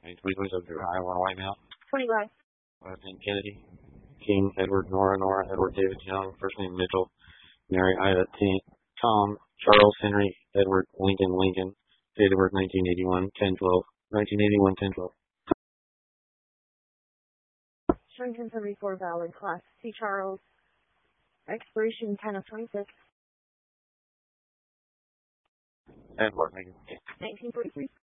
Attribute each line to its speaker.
Speaker 1: 2027 through Iowa White Male.
Speaker 2: 25.
Speaker 1: Last name Kennedy. King Edward Nora Edward David Young. First name Mitchell. Mary Ida Tom Charles Henry Edward Lincoln. Date of birth 1981 10/12.
Speaker 2: Showing 1074 valid. Class C Charles. Expiration 10 of 26.
Speaker 1: Edward.
Speaker 2: 1943.